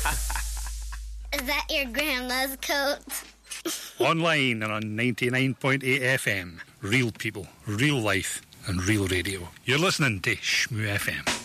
Is that your grandma's coat? Online and on 99.8 FM. Real people, real life, and real radio. You're listening to Shmoo FM.